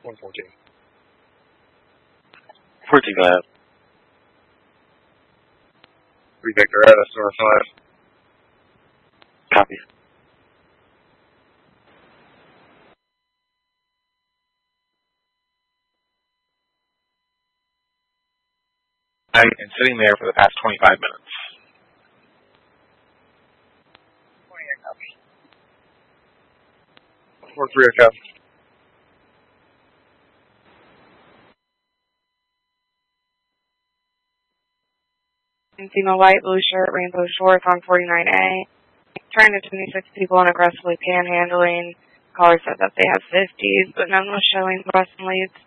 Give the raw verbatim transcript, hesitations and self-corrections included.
one fourteen. fourteen, go ahead. three Victor, that's North five. Copy. And sitting there for the past twenty-five minutes. four three, okay. Encino White, Blue Shirt, Rainbow Shorts on forty-nine A. Trying to twenty-six people and aggressively panhandling. Caller said that they have fifties, but none was showing Western leads.